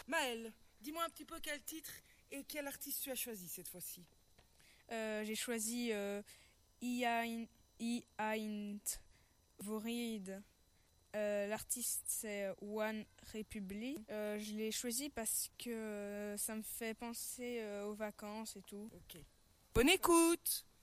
Maëlle, dis-moi un petit peu quel titre et quel artiste tu as choisi cette fois-ci. J'ai choisi Iaint Vorid. L'artiste c'est One Republic. Je l'ai choisi parce que ça me fait penser aux vacances et tout. Ok. Bonne écoute!